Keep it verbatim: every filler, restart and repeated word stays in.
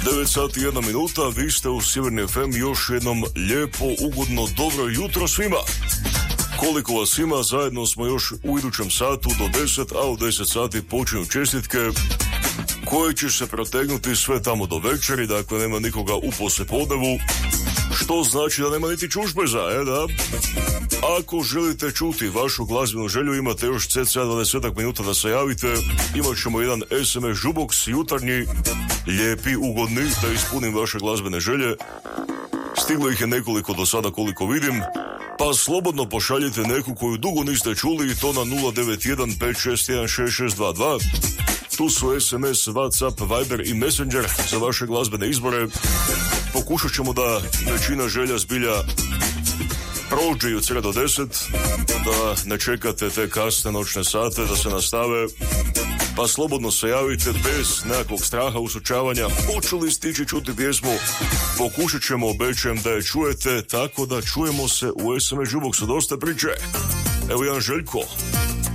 devet sati i jedna minuta, vi ste u Sjeverni ef em, još jednom lijepo, ugodno, dobro jutro svima. Koliko vas ima, zajedno smo još u idućem satu do deset, a u deset sati počinju čestitke koje će se protegnuti sve tamo do večeri, dakle nema nikoga u poslijepodnevu, što znači da nema niti čušpeza, e da? Ako želite čuti vašu glazbenu želju, imate još cca dvadeset minuta da se javite, imat ćemo jedan es em es žuboks jutarnji, lijepi, ugodni, da ispunim vaše glazbene želje. Stiglo ih je nekoliko do sada koliko vidim, pa slobodno pošaljite neku koju dugo niste čuli i to na nula devet jedan pet šest jedan šest šest dva dva. Tu su es em es, WhatsApp, Viber i Messenger za vaše glazbene izbore. Pokušat ćemo da većina želja zbilja prođe i od sreda do deset, da ne čekate te kasne noćne sate, da se nastave, pa slobodno se javite bez nekakvog straha usučavanja. Hoću li stići čuti pjesmu? Pokušat ćemo, obećajem da je čujete, tako da čujemo se u es em es Jukeboxu. Dosta priče. Evo jedan Željko.